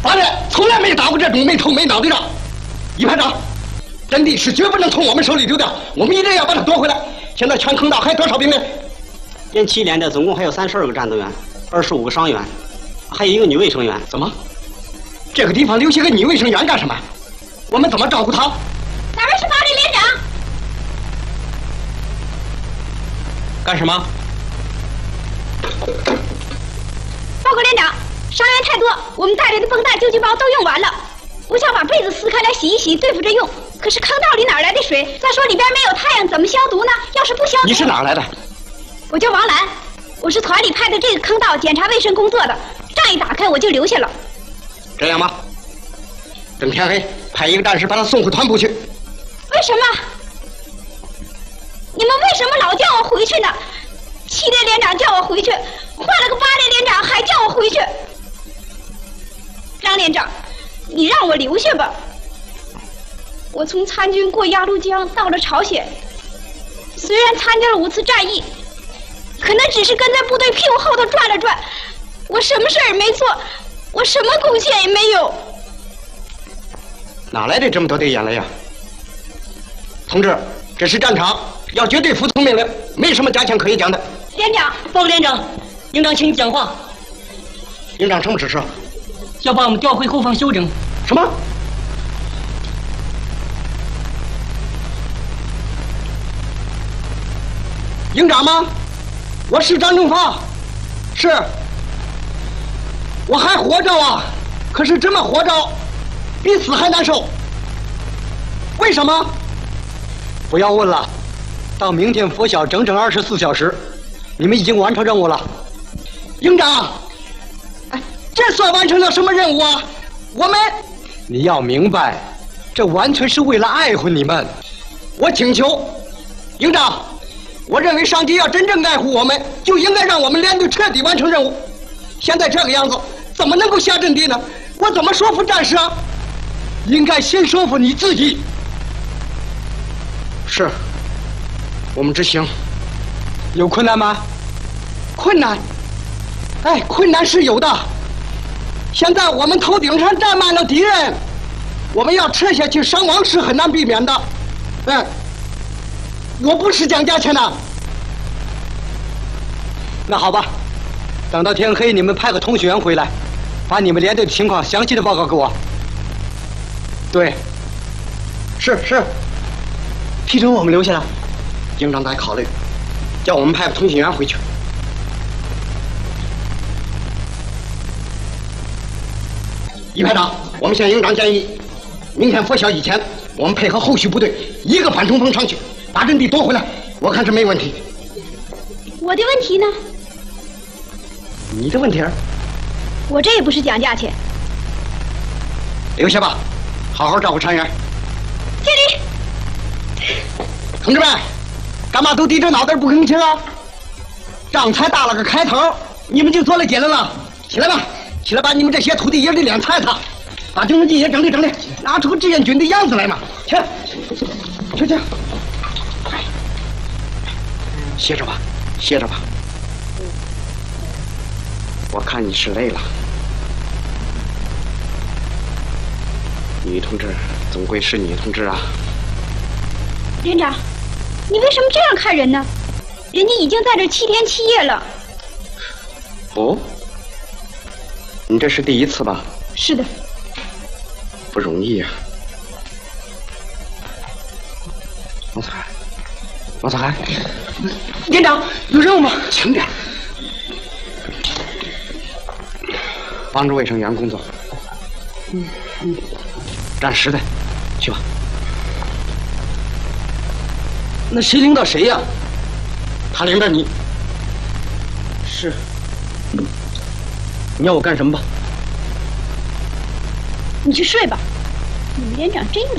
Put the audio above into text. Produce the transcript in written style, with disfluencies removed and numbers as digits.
法院从来没打过这种没头没脑的仗。一排长，阵地是绝不能从我们手里丢掉，我们一定要把它夺回来。现在全坑道还有多少兵力？ 连7连的总共还有32个战斗员，25个伤员，还有1个女卫生员。 怎么？这个地方留下个女卫生员干什么？我们怎么照顾她？ 哪位是法律连长？ 干什么？ 报告连长，伤员太多，我们带来的绷带、救济包都用完了。我想把被子撕开来洗一洗，对付着用。可是坑道里哪来的水？再说里边没有太阳，怎么消毒呢？要是不消毒…… 你是哪儿来的？ 我叫王兰，我是团里派的这个坑道检查卫生工作的。仗一打开我就留下了。 这样吧，等天黑，派1个战士把他送回团部去。 为什么？你们为什么老叫我回去呢？7连连长叫我回去，换了个8连连长还叫我回去。张连长，你让我留下吧。我从参军过鸭绿江到了朝鲜，虽然参加了5次战役，可那只是跟在部队屁股后头转了转，我什么事儿也没做，我什么贡献也没有。 哪来的这么多的眼泪呀？同志，这是战场，要绝对服从命令，没什么加强可以讲的。 连长， 报告连长，营长请你讲话。 营长什么指示？ 要把我们调回后方休整。 什么？营长吗？我是张正发，是。我还活着啊，可是这么活着，比死还难受。为什么？ 不要问了，到明天拂晓整整24小时，你们已经完成任务了。 营长，哎，这算完成了什么任务啊？我们， 你要明白，这完全是为了爱护你们。 我请求，营长，我认为上级要真正爱护我们，就应该让我们连队彻底完成任务。现在这个样子，怎么能够下阵地呢？我怎么说服战士啊？ 应该先说服你自己。 是，我们执行。 有困难吗？ 困难？哎，困难是有的。现在我们头顶上站满了敌人，我们要撤下去，伤亡是很难避免的。我不是讲价钱的。 那好吧，等到天黑，你们派个通讯员回来，把你们连队的情况详细的报告给我。对， 是。 批准我们留下来。 营长在考虑，叫我们派个通讯员回去。一排长，我们向营长建议，明天拂晓以前，我们配合后续部队1个反冲锋上去，把阵地夺回来。我看是没问题。 我的问题呢？ 你的问题？ 我这也不是讲价钱。 留下吧，好好照顾船员。 敬礼。 同志们，干嘛都低着脑袋不吭气啊？仗才打了个开头，你们就做了结论了。起来吧，起来把你们这些土地爷的脸擦一擦，把军事记也整理整理，拿出个志愿军的样子来嘛。去，歇着吧，歇着吧。我看你是累了。女同志总归是女同志啊。 连长，你为什么这样看人呢？人家已经在这7天7夜了。 哦，你这是第1次吧？ 是的。 不容易啊。王彩涵，连长有任务吗？轻点，帮助卫生员工作。站实的，去吧。 那谁领导谁呀？ 他领着你。 是。你要我干什么吧？ 你去睡吧。你们连长真有点。